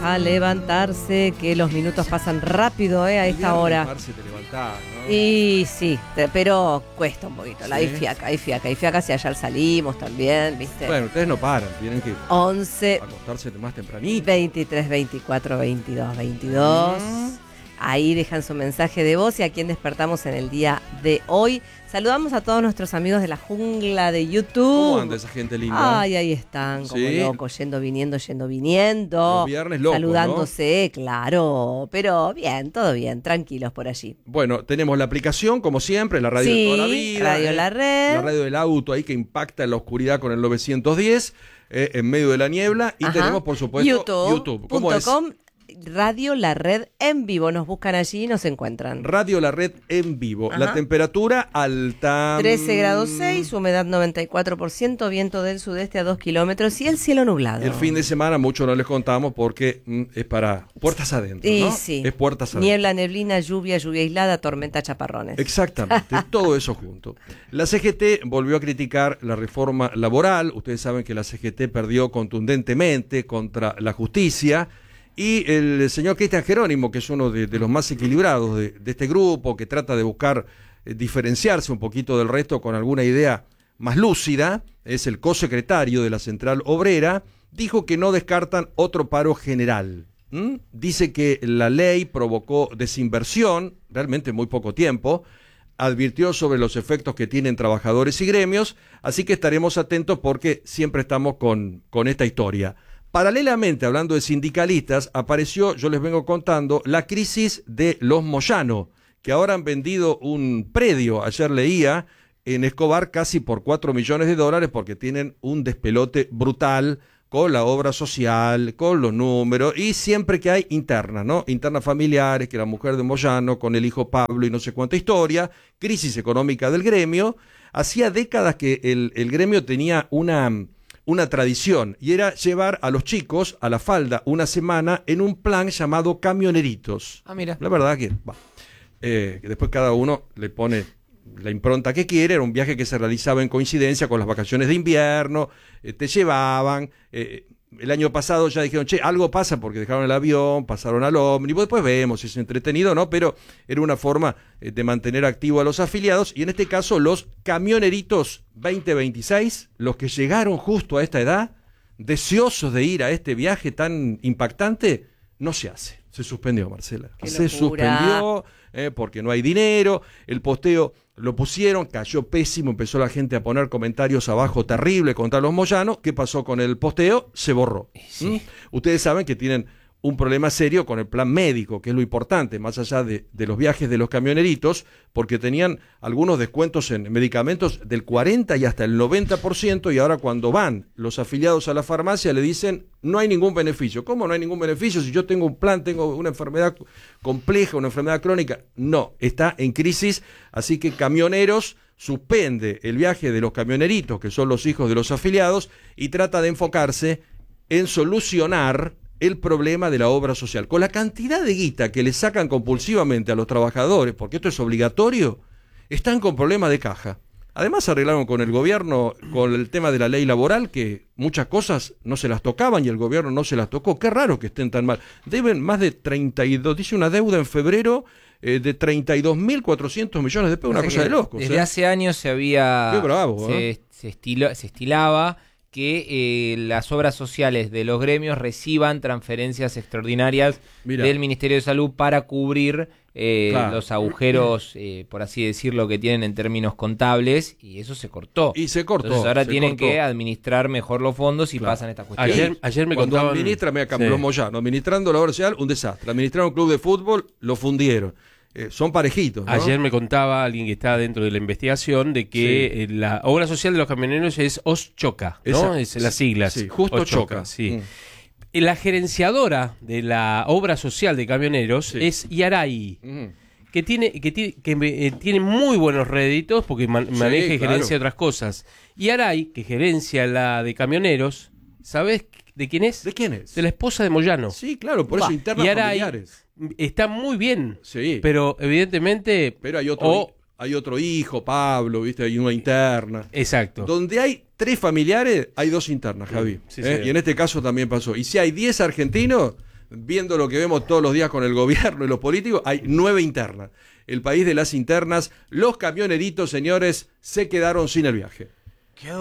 A levantarse, que los minutos pasan rápido, a esta hora. Te levantás, ¿no? Y sí, pero cuesta un poquito. Hay fiaca, si ayer salimos también, ¿viste? Bueno, ustedes no paran, tienen que 11, acostarse más tempranito. 23, 24, 22, 22. Ahí dejan su mensaje de voz y a quien despertamos en el día de hoy. Saludamos a todos nuestros amigos de la jungla de YouTube. ¿Cómo anda esa gente linda? Ay, ahí están, como ¿Sí? locos, yendo, viniendo. Los viernes locos, saludándose, ¿no? Claro, pero bien, todo bien, tranquilos por allí. Bueno, tenemos la aplicación, como siempre, la radio de toda la vida. Radio La Red. La radio del auto ahí que impacta en la oscuridad con el 910, en medio de la niebla. Y tenemos, por supuesto, YouTube. ¿Cómo es? Radio La Red en vivo, nos buscan allí y nos encuentran. Radio La Red en vivo. La temperatura alta. 13 grados 6, humedad 94%, viento del sudeste a 2 kilómetros y el cielo nublado. El fin de semana mucho no les contamos porque es para puertas adentro, ¿no? Sí. Es puertas adentro. Niebla, neblina, lluvia aislada, tormenta, chaparrones. Exactamente, todo eso junto. La CGT volvió a criticar la reforma laboral. Ustedes saben que la CGT perdió contundentemente contra la justicia. Y el señor Cristian Jerónimo, que es uno de los más equilibrados de este grupo, que trata de buscar diferenciarse un poquito del resto con alguna idea más lúcida, es el cosecretario de la Central Obrera, dijo que no descartan otro paro general. Dice que la ley provocó desinversión, realmente muy poco tiempo, advirtió sobre los efectos que tienen trabajadores y gremios, así que estaremos atentos porque siempre estamos con esta historia. Paralelamente, hablando de sindicalistas, apareció, yo les vengo contando, la crisis de los Moyano, que ahora han vendido un predio, ayer leía, en Escobar casi por $4 millones porque tienen un despelote brutal con la obra social, con los números, y siempre que hay internas, ¿no? Internas familiares, que la mujer de Moyano, con el hijo Pablo y no sé cuánta historia, crisis económica del gremio. Hacía décadas que el gremio tenía una tradición, y era llevar a los chicos a la falda una semana en un plan llamado camioneritos. Ah, mira. La verdad que después cada uno le pone la impronta que quiere. Era un viaje que se realizaba en coincidencia con las vacaciones de invierno, te llevaban, el año pasado ya dijeron, algo pasa porque dejaron el avión, pasaron al ómnibus, después vemos si es entretenido o no, pero era una forma de mantener activo a los afiliados, y en este caso los camioneritos 2026, los que llegaron justo a esta edad, deseosos de ir a este viaje tan impactante, no se hace. Se suspendió, Marcela. Se suspendió porque no hay dinero, el posteo lo pusieron, cayó pésimo, empezó la gente a poner comentarios abajo terribles contra los Moyano. ¿Qué pasó con el posteo? Se borró. Sí. Ustedes saben que tienen un problema serio con el plan médico, que es lo importante, más allá de los viajes de los camioneritos, porque tenían algunos descuentos en medicamentos del 40 y hasta el 90%, y ahora cuando van los afiliados a la farmacia le dicen, no hay ningún beneficio. ¿Cómo no hay ningún beneficio? Si yo tengo un plan, tengo una enfermedad compleja, una enfermedad crónica. No, está en crisis, así que Camioneros suspende el viaje de los camioneritos, que son los hijos de los afiliados, y trata de enfocarse en solucionar el problema de la obra social. Con la cantidad de guita que le sacan compulsivamente a los trabajadores, porque esto es obligatorio, están con problemas de caja. Además arreglaron con el gobierno, con el tema de la ley laboral, que muchas cosas no se las tocaban y el gobierno no se las tocó. Qué raro que estén tan mal. Deben más de 32, dice una deuda en febrero de 32.400 millones de pesos, una cosa de locos. Desde hace años se había... Qué bravo, se estilaba que las obras sociales de los gremios reciban transferencias extraordinarias del Ministerio de Salud para cubrir los agujeros, por así decirlo, que tienen en términos contables, y eso se cortó. Y se cortó. Entonces ahora tienen que administrar mejor los fondos y pasan estas cuestiones. Ayer me contaban... los Moyano, administrando la obra social, un desastre. Administraron un club de fútbol, lo fundieron. Son parejitos, ¿no? Ayer me contaba alguien que está dentro de la investigación de que la obra social de los camioneros es OSCHOCA, ¿no? Es las siglas. Sí, justo OSCHOCA, sí. La gerenciadora de la obra social de camioneros es Yaray, que tiene muy buenos réditos porque maneja y gerencia otras cosas. Yaray, que gerencia la de camioneros, ¿sabes de quién es? ¿De quién es? De la esposa de Moyano. Sí, claro, por eso internas familiares. Está muy bien, sí, pero evidentemente... Pero hay otro hijo, Pablo, ¿viste? Hay una interna. Exacto. Donde hay 3 familiares, hay 2 internas, Javi. Sí, Y en este caso también pasó. Y si hay 10 argentinos, viendo lo que vemos todos los días con el gobierno y los políticos, hay 9 internas. El país de las internas, los camioneritos, señores, se quedaron sin el viaje.